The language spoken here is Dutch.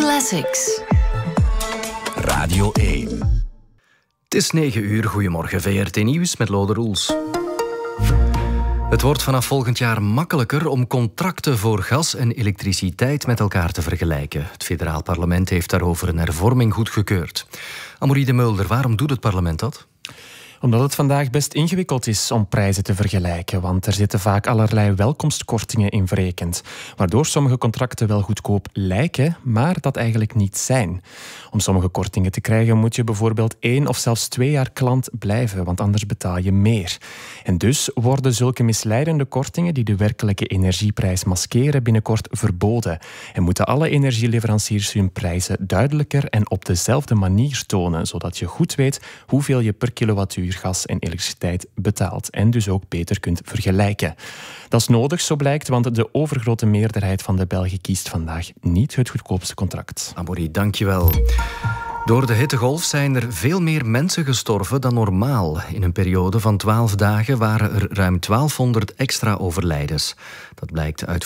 Classics. Radio 1. Het is 9 uur. Goedemorgen, VRT Nieuws met Lode Roels. Het wordt vanaf volgend jaar makkelijker om contracten voor gas en elektriciteit met elkaar te vergelijken. Het federaal parlement heeft daarover een hervorming goedgekeurd. Amorie de Mulder, waarom doet het parlement dat? Omdat het vandaag best ingewikkeld is om prijzen te vergelijken, want er zitten vaak allerlei welkomstkortingen in verrekend, waardoor sommige contracten wel goedkoop lijken, maar dat eigenlijk niet zijn. Om sommige kortingen te krijgen moet je bijvoorbeeld 1 of zelfs 2 jaar klant blijven, want anders betaal je meer. En dus worden zulke misleidende kortingen die de werkelijke energieprijs maskeren binnenkort verboden. En moeten alle energieleveranciers hun prijzen duidelijker en op dezelfde manier tonen, zodat je goed weet hoeveel je per kilowattuur gas en elektriciteit betaalt en dus ook beter kunt vergelijken. Dat is nodig, zo blijkt, want de overgrote meerderheid van de Belgen kiest vandaag niet het goedkoopste contract. Amorie, dankjewel. Door de hittegolf zijn er veel meer mensen gestorven dan normaal. In een periode van 12 dagen waren er ruim 1200 extra overlijdens. Dat blijkt uit